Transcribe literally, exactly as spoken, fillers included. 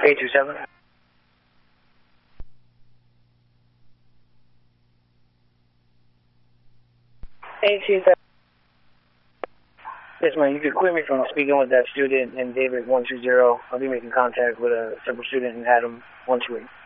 eight two seven. eight two seven. Yes, ma'am. You could quit me from speaking with that student in David one two zero. I'll be making contact with a separate student in Adam one two eight.